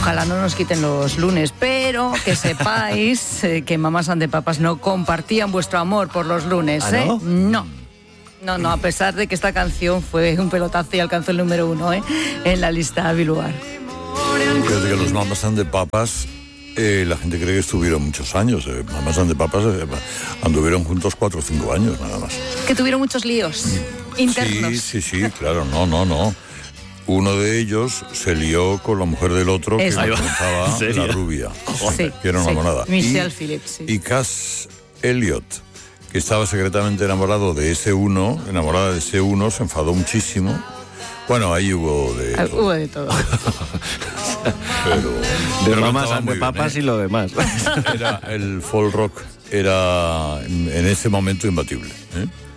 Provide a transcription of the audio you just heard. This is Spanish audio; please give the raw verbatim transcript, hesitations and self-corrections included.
Ojalá no nos quiten los lunes, pero que sepáis eh, que Mamas and the Papas no compartían vuestro amor por los lunes, ¿Ah, ¿eh? no? No. No, no, a pesar de que esta canción fue un pelotazo y alcanzó el número uno, ¿eh? En la lista Billboard. Fíjate que los Mamas and the Papas, eh, la gente cree que estuvieron muchos años. Eh. Mamas and the Papas eh, anduvieron juntos cuatro o cinco años, nada más. Que tuvieron muchos líos internos. Sí, sí, sí, claro, no, no, no. Uno de ellos se lió con la mujer del otro, que Eso. comenzaba la rubia, Sí, que era una sí. monada. Michelle y, Phillips, sí. Y Cass Elliot, que estaba secretamente enamorado de ese uno, enamorada de ese uno, se enfadó muchísimo. Bueno, ahí hubo de Ah, todo. hubo de todo. Pero, De pero Mamas estaba and the muy bien, Papas ¿eh? y lo demás. Era, el folk rock era en ese momento imbatible, ¿eh?